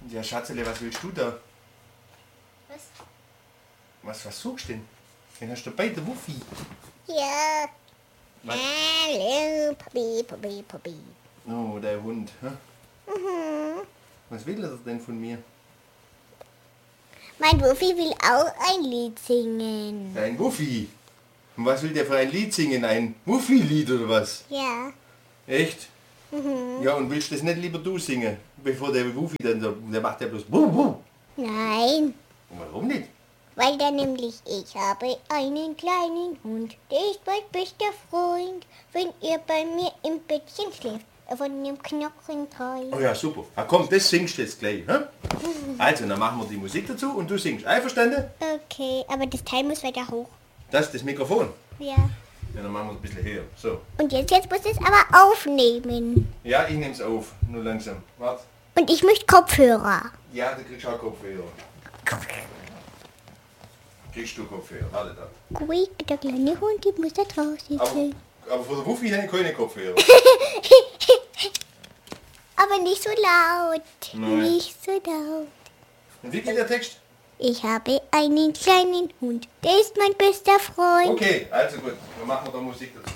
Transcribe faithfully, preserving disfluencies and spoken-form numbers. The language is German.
Ja, Schatzele, was willst du da? Was? Was, was suchst du denn? Den hast du dabei, der Wuffi. Ja. Was? Hallo, Papi, Papi, Papi. Oh, der Hund. Hä? Mhm. Was will er denn von mir? Mein Wuffi will auch ein Lied singen. Ein Wuffi. Und was will der für ein Lied singen? Ein Wuffi-Lied oder was? Ja. Echt? Mhm. Ja, und willst du das nicht lieber du singen? Bevor der Wuffi dann, so- der macht ja bloß Wuh, wuh. Nein, Und warum nicht? weil da nämlich ich habe einen kleinen Hund, der ist mein bester Freund. Wenn ihr bei mir im Bettchen schläft, er von dem Knochen toll. Oh ja, super. Na komm, das singst du jetzt gleich. Hä? Also, dann machen wir die Musik dazu und du singst. Einverstanden? Okay, aber das Teil muss weiter hoch. Das ist das Mikrofon. Ja. Ja, dann machen wir es ein bisschen höher. So. Und jetzt, jetzt muss es aber aufnehmen. Ja, ich nehm's auf. Nur langsam. Warte. Und ich möchte Kopfhörer. Ja, du kriegst auch Kopfhörer. Kriegst du Kopfhörer. Warte da. Quick, der kleine Hund, die muss da draußen Aber, sein. aber von der Wuffi habe ich keine Kopfhörer. Aber nicht so laut. Nein. Nicht so laut. Und wie geht der Text? Ich habe einen kleinen Hund, der ist mein bester Freund. Okay, also gut. Dann machen wir da Musik dazu.